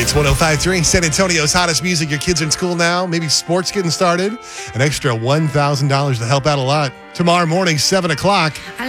It's 105.3 San Antonio's hottest music. Your kids are in school now. Maybe sports getting started. An extra $1,000 to help out a lot. Tomorrow morning, 7 o'clock.